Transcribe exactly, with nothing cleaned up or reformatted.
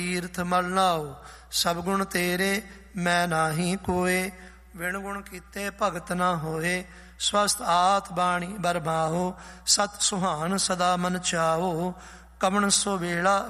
ਤੀਰਥ ਮਲ ਲਾਓ, ਸਭ ਗੁਣ ਤੇਰੇ ਮੈਂ ਨਾਹੀ ਕੋਏ। ਵਿਣ ਗੁਣ ਕੀਤੇ ਭਗਤ ਨਾ ਹੋਏ, ਸਵਸਤ ਆਤ ਬਾਣੀ ਬਰਬਾਹੋ। ਸਤ ਸੁਹਾਨ ਸਦਾ ਮਨ ਚਾਓ, ਕਵਣ ਸੋ ਵੇਲਾ